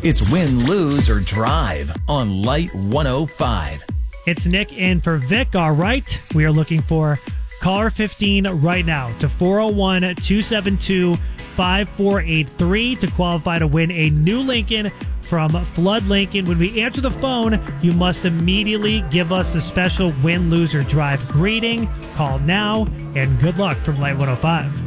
It's win, lose, or drive on Light 105. It's Nick in for Vic. All right. We are looking for caller 15 right now to 401-272-5483 to qualify to win a new Lincoln from Flood Lincoln. When we answer the phone, you must immediately give us the special win, lose, or drive greeting. Call now, and good luck from Light 105.